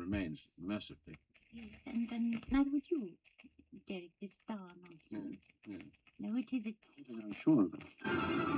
remains mercifully. Yes, and neither would you, Derek, this star nonsense. Yes. No, it is a... I'm sure of that.